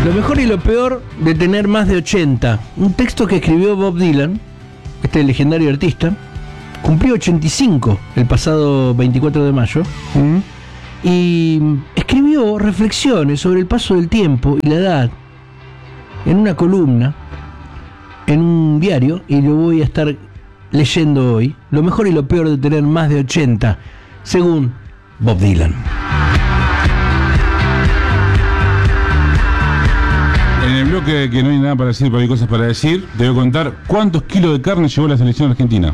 Lo mejor y lo peor de tener más de 80. Un texto que escribió Bob Dylan, este legendario artista. Cumplió 85 el pasado 24 de mayo. Y escribió reflexiones sobre el paso del tiempo y la edad en una columna, en un diario, y lo voy a estar leyendo hoy. Lo mejor y lo peor de tener más de 80, según Bob Dylan. En el bloque que no hay nada para decir, pero hay cosas para decir, te voy a contar cuántos kilos de carne llevó la selección argentina.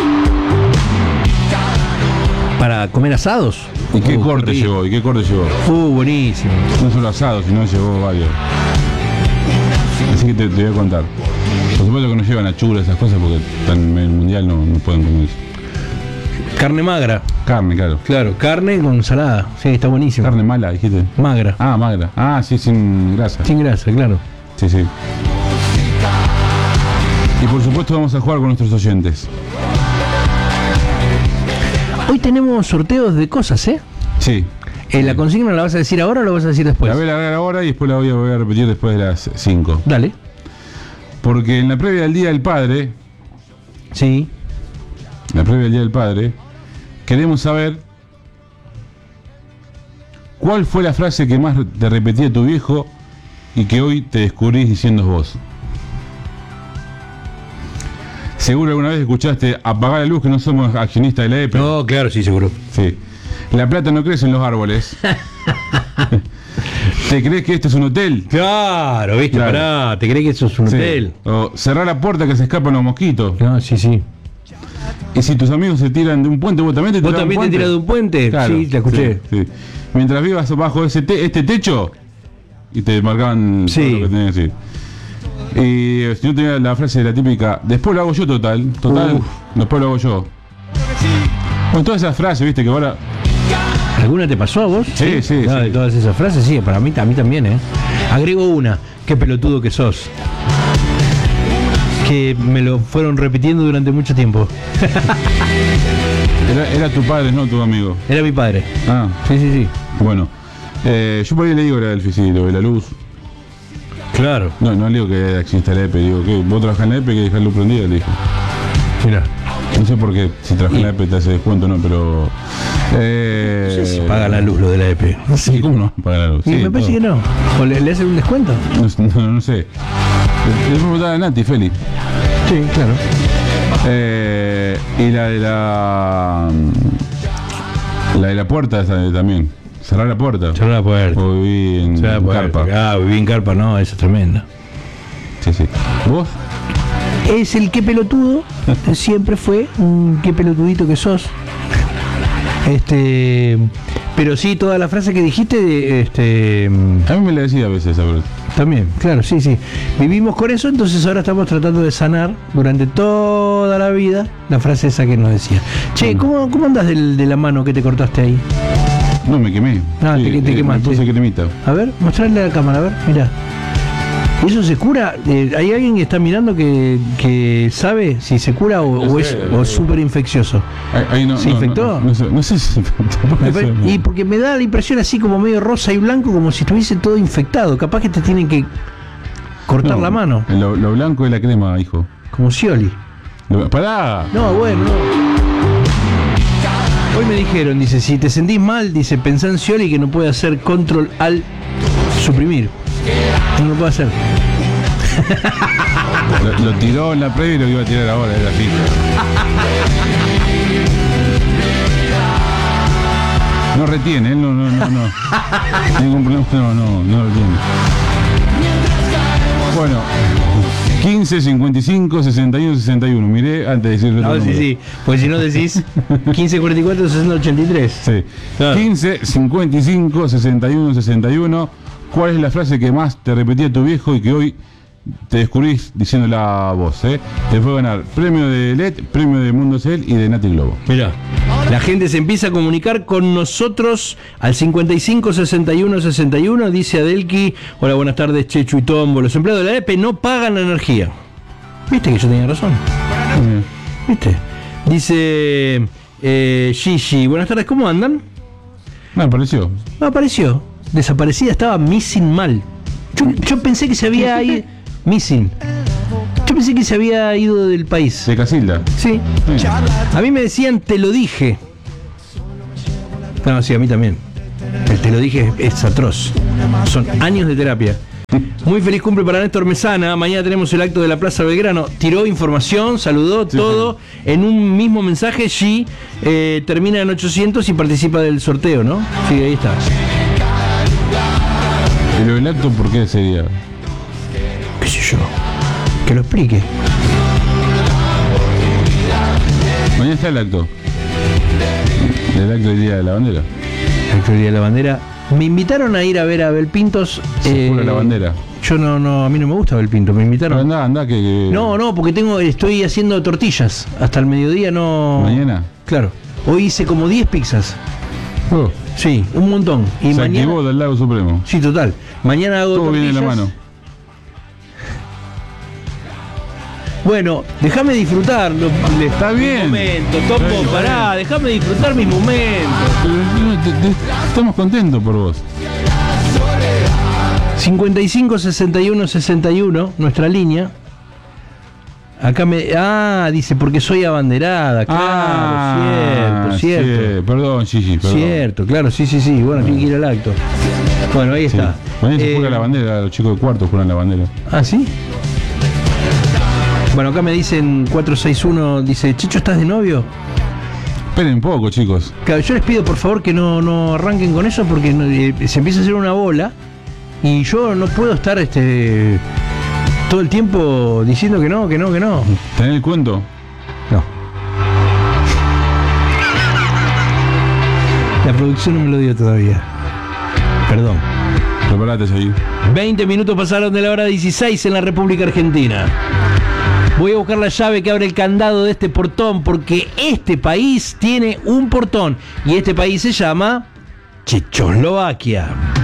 ¿Para comer asados? ¿Y qué corte llevó? Buenísimo. No solo asados, sino llevó varios. Así que te voy a contar. Por supuesto que no llevan achuras, esas cosas, porque están en el mundial, no pueden comer eso. Carne magra. Carne, claro. Claro, carne con ensalada. Sí, está buenísimo. Carne mala, dijiste. Magra. Ah, magra. Ah, sí, sin grasa. Sin grasa, claro. Sí, sí. Y por supuesto vamos a jugar con nuestros oyentes. Hoy tenemos sorteos de cosas, ¿eh? Sí. ¿La consigna la vas a decir ahora o la vas a decir después? La voy a largar ahora y después la voy a repetir después de las 5. Dale. Porque en la previa del Día del Padre... Sí. La previa del Día del Padre... Queremos saber... ¿Cuál fue la frase que más te repetía tu viejo y que hoy te descubrís diciendo vos? Seguro alguna vez escuchaste apagar la luz, que no somos accionistas de la EPE. No, claro, sí, seguro. Sí. La plata no crece en los árboles. ¿Te crees que este es un hotel? Claro, viste, Claro. pará, ¿te crees que eso es un hotel? O cerrar la puerta que se escapan los mosquitos. No, sí, sí. Y si tus amigos se tiran de un puente, vos también te ¿Vos tirás también te de un tirás de un puente? Claro, Sí, la escuché. Sí, sí. Mientras vivas bajo este techo, y te marcaban Sí. todo lo que tenías que decir. Y si no tenía la frase de la típica, después lo hago yo total, después lo hago yo. Con todas esas frases, viste, que ahora... ¿Alguna te pasó a vos? Sí, sí, No, sí. de todas esas frases, sí, para mí, a mí también, ¿eh? Agrego una, qué pelotudo que sos. Que me lo fueron repitiendo durante mucho tiempo. Era tu padre, no tu amigo. Era mi padre. Ah, Sí, sí, sí. bueno. Yo por ahí le digo la del físico, lo de la luz. Claro. No le digo que exista la EPE, digo que vos trabajás en la EPE, que dejar luz prendida, le dije. Mira. No sé por qué, si trabajas en la EPE te hace descuento, no, pero... No sé si paga la luz lo de la EP. No sé. Sí, ¿cómo no? Paga la luz. Y Sí, me parece todo. que no. ¿O le hacen un descuento? No sé. Le voy a preguntar a Nati, Feli. Sí, claro. Y la de la puerta esa también. Cerrar la puerta. Cerrar la puerta. O viví en Cerrar la puerta. carpa. Ah, viví en carpa, no, eso es tremenda. Sí, sí. ¿Vos? Es el qué pelotudo. Siempre fue un qué pelotudito que sos. Pero sí, toda la frase que dijiste, A mí me la decía a veces esa frase. también, claro, sí, sí. Vivimos con eso, entonces ahora estamos tratando de sanar durante toda la vida la frase esa que nos decía. Che, ¿cómo andás de la mano que te cortaste ahí? No, me quemé. Ah, te me quemaste. puse cremita. A ver, mostrarle a la cámara, a ver, mira. ¿Eso se cura? ¿Hay alguien que está mirando que sabe si se cura o es súper infeccioso? Ahí no, ¿Se infectó? No sé si se infectó. Y porque me da la impresión así como medio rosa y blanco, como si estuviese todo infectado. Capaz que te tienen que cortar la mano. Lo blanco es la crema, hijo. Como Scioli. ¡Pará! No, bueno, no. Hoy me dijeron, dice, si te sentís mal, dice, pensá en Scioli que no puede hacer control al suprimir. No lo puede hacer. Lo tiró en la previa y lo iba a tirar ahora, era así. No retiene, él no. Ningún problema, no retiene. Bueno, 15, 55, 61, 61. Miré antes de decirlo. No, sí, pues si no decís 15, 44, 60, 83. Sí. Claro. 15, 55, 61, 61. ¿Cuál es la frase que más te repetía tu viejo y que hoy te descubrís diciéndola a vos? Te fue a ganar premio de LED, premio de Mundo Cel y de Nati Globo. Mirá, la gente se empieza a comunicar con nosotros al 55 61 61. Dice Adelki: hola, buenas tardes, Chechu y Tombo. Los empleados de la EPE no pagan la energía. ¿Viste que yo tenía razón? ¿Viste? Dice Gigi: buenas tardes, ¿cómo andan? Me apareció. No apareció. Desaparecida, estaba missing mal. Yo pensé que se había ido. Missing. Yo pensé que se había ido del país. De Casilda. Sí. A mí me decían, te lo dije. No, sí, a mí también. El te lo dije es atroz. Son años de terapia. Muy feliz cumple para Néstor Mesana. Mañana tenemos el acto de la Plaza Belgrano. Tiró información, saludó, sí, todo. Sí. En un mismo mensaje, G termina en 800 y participa del sorteo, ¿no? Sí, ahí está. ¿Pero el acto por qué sería? ¿Qué sé yo? Que lo explique. Mañana está el acto. El acto del Día de la Bandera. El acto del Día de la Bandera. Me invitaron a ir a ver a Abel Pintos. Se jura la bandera. Yo no, a mí no me gusta Abel Pintos, me invitaron. Pero anda, que... No, porque estoy haciendo tortillas. Hasta el mediodía no. ¿Mañana? Claro. Hoy hice como 10 pizzas. Oh. Sí, un montón. Y se mañana... activó del Lago Supremo. Sí, total. Mañana hago todo tortillas. Viene en la mano. Bueno, déjame disfrutarlo. Está bien. Un momento, Topo, pará, déjame disfrutar mis momentos. Estamos contentos por vos. 55 61 61, nuestra línea. Acá dice, porque soy abanderada. Claro, cierto. Sí, perdón, Gigi, perdón. Cierto, claro, sí. Bueno, tiene que ir al acto. Bueno, ahí está. Mañana se juega la bandera, los chicos de cuarto juegan la bandera. ¿Ah, sí? Bueno, acá me dicen 461, dice, Chicho, ¿estás de novio? Esperen un poco, chicos. Claro, yo les pido por favor que no arranquen con eso porque se empieza a hacer una bola y yo no puedo estar todo el tiempo diciendo que no. ¿Tenés el cuento? No. La producción no me lo dio todavía. Perdón. Preparate, seguir. 20 minutos pasaron de la hora 16 en la República Argentina. Voy a buscar la llave que abre el candado de este portón porque este país tiene un portón y este país se llama Checoslovaquia.